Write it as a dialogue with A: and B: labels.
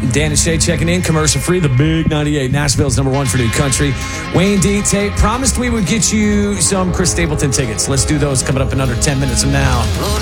A: Dan and Shay checking in, commercial free, the Big 98, Nashville's #1 for new country. Wayne D. Tate promised we would get you some Chris Stapleton tickets. Let's do those coming up in under 10 minutes from now.